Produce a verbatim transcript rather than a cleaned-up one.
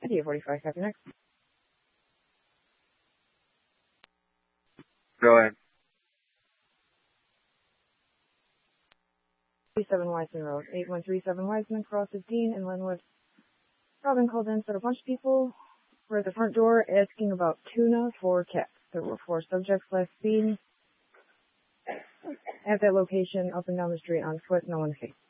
D forty-five, copy next. Go ahead. seven Wiseman Road, eight one three seven Wiseman, crosses Dean and Linwood. Robin called in, said a bunch of people were at the front door asking about tuna for cats. There were four subjects last seen at that location, up and down the street on foot, no one escaped.